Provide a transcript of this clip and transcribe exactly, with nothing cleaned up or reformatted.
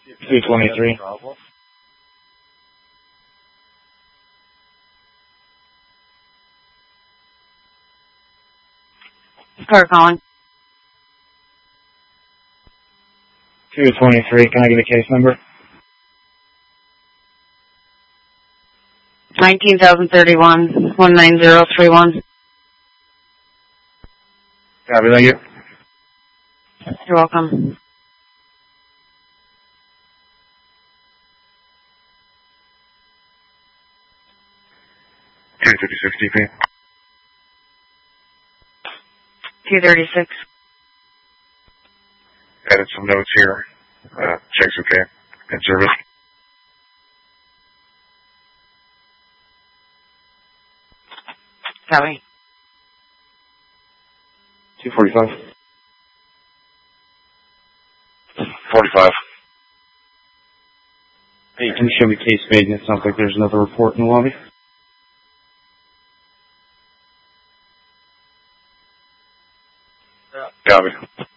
two twenty-three. Car calling. two twenty-three, can I get a case number? nineteen thousand thirty-one, one nine zero three one. Copy, thank you. You're welcome. two fifty-six D P. two thirty-six. Added some notes here. Uh, checks okay. In service. Copy. two forty-five. forty-five. Hey, can you show me case made? It sounds like there's another report in the lobby. Copy.